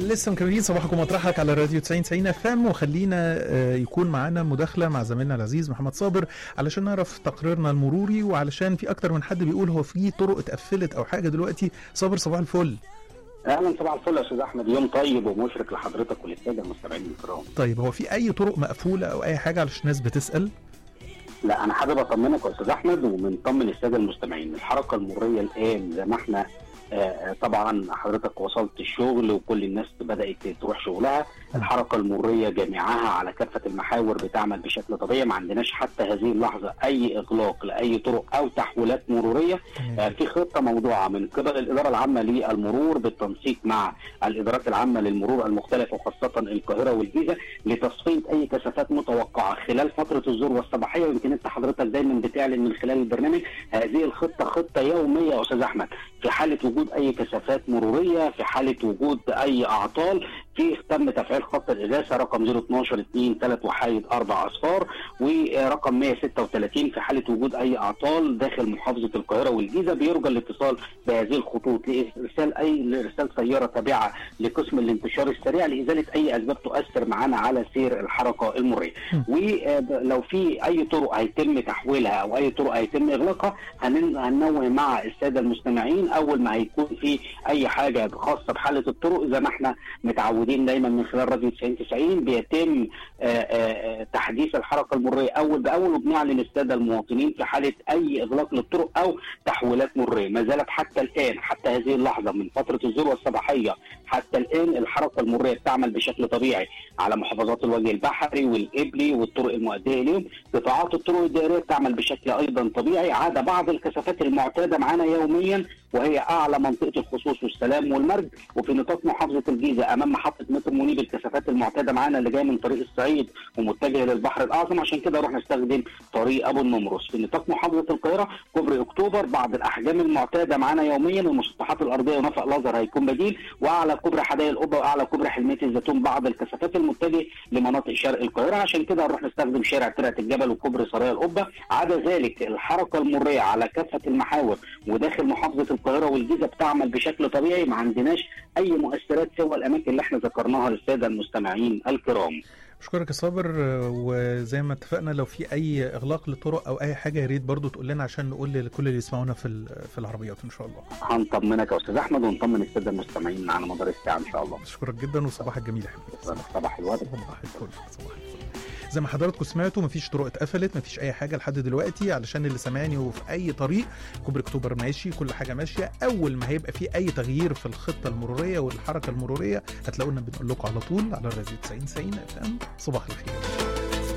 لسه مكملين صباحكم مطرحك على راديو 90 اف ام، وخلينا يكون معانا مداخله مع زميلنا العزيز محمد صابر علشان نعرف تقريرنا المروري، وعلشان في اكتر من حد بيقول هو في طرق اتقفلت او حاجه دلوقتي. صابر صباح الفل. اهلا صباح الفل يا استاذ احمد، يوم طيب ومشرق لحضرتك وللساده المستمعين الكرام. طيب هو في اي طرق مقفوله او اي حاجه علشان الناس بتسال؟ لا انا حابب اطمنك يا استاذ احمد ومنطمن الساده المستمعين. الحركه المروريه الان زي ما احنا طبعا حضرتك وصلت الشغل وكل الناس بدأت تروح شغلها، الحركة المرورية جميعها على كافة المحاور بتعمل بشكل طبيعي. ما عندناش حتى هذه اللحظة أي إغلاق لأي طرق أو تحويلات مرورية. في خطة موضوعة من قبل الإدارة العامة للمرور بالتنسيق مع الإدارات العامة للمرور المختلفة وخاصة القاهرة والجيزة لتصفية أي كثافات متوقعة خلال فترة الذروة الصباحية. ويمكن أنت حضرتك دايما بتعلن من خلال البرنامج هذه الخطة خطة يومية يا أستاذ أحمد، في حالة وجود أي كثافات مرورية، في حالة وجود أي أعطال. تم تفعيل خط الإغاثة رقم 012 2 3 وحايد 4 أصفار، ورقم 136 في حالة وجود أي أعطال داخل محافظة القاهرة والجيزة. بيرجى الاتصال بهذه الخطوط لإرسال سيارة تابعة لقسم الانتشار السريع لإزالة أي أسباب تؤثر معنا على سير الحركة المرورية. ولو في أي طرق هيتم تحويلها أو أي طرق هيتم إغلاقها هننوه مع السادة المستمعين أول ما هيكون في أي حاجة خاصة بحالة الطرق. زي ما احنا متعودين دايما من خلال راديو 90 بيتم تحديث الحركه المروريه اول باول، وبنعلن للساده المواطنين في حاله اي اغلاق للطرق او تحويلات مروريه. ما زالت حتى الان، حتى هذه اللحظه من فتره الذروه الصباحيه حتى الان الحركه المروريه بتعمل بشكل طبيعي على محافظات الوجه البحري والقبلي والطرق المؤديه اليهم. قطاعات الطرق الدائريه بتعمل بشكل ايضا طبيعي، عدا بعض الكثافات المعتاده معانا يوميا وهي اعلى منطقه الخصوص والسلام والمرج. وفي نطاق محافظه الجيزه امام محطه مترو منيب الكثافات المعتاده معانا اللي جايه من طريق الصعيد ومتجهه للبحر الاعظم، عشان كده نروح نستخدم طريق ابو النمرس. في نطاق محافظه القاهره كوبري اكتوبر بعض الاحجام المعتاده معانا يوميا، والمسطحات الارضيه ونفق الازهر هيكون بديل، واعلى كوبري حدائق القبه واعلى كوبري حلميه الزيتون بعض الكثافات المتجهه لمناطق شرق القاهره، عشان كده نروح نستخدم شارع ترعه الجبل وكوبري سرايا القبه. عدا ذلك الحركه المروريه على كافه المحاور وداخل محافظه القاهره والجيزه بتعمل بشكل طبيعي، ما عندناش اي مؤثرات سوى الاماكن اللي احنا ذكرناها للساده المستمعين الكرام. اشكرك يا صابر، وزي ما اتفقنا لو في اي اغلاق للطرق او اي حاجه يا ريت برضو تقول لنا عشان نقول لكل اللي يسمعونا في العربيات ان شاء الله. هنطمنك يا استاذ احمد ونطمن الساده المستمعين على مدار الساعه ان شاء الله. اشكرك جدا وصباحك جميل يا حبيبي. صباح الورد. صباح الفل. صباح الفل. زي ما حضراتكم سمعتوا مفيش طرق اتقفلت، مفيش اي حاجه لحد دلوقتي. علشان اللي سامعني وفي اي طريق كوبري اكتوبر ماشي، كل حاجه ماشيه. اول ما هيبقى في اي تغيير في الخطه المروريه والحركه المروريه هتلاقونا بنقول لكم على طول على راديو 90 اف ام. صباح الخير.